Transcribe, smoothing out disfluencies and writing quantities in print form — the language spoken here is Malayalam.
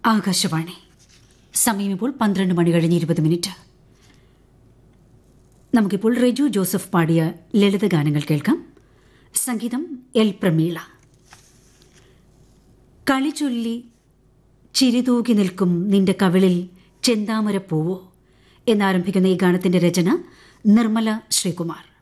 ആകാശവാണി. സമയം ഇപ്പോൾ 12 മണി കഴിഞ്ഞ് 20 നമുക്കിപ്പോൾ റെജു ജോസഫ് പാടിയ ലളിതഗാനങ്ങൾ കേൾക്കാം. സംഗീതം എൽ പ്രമീള. കളിചൊല്ലി ചിരിതൂകി നിൽക്കും നിന്റെ കവിളിൽ ചെന്താമര പൂവോ എന്നാരംഭിക്കുന്ന ഈ ഗാനത്തിന്റെ രചന നിർമ്മല ശ്രീകുമാർ.